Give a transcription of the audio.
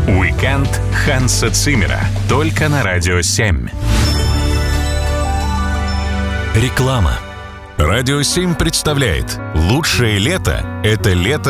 Уикенд Ханса Циммера. Только на Радио 7. Реклама. Радио 7 представляет: лучшее лето – это лето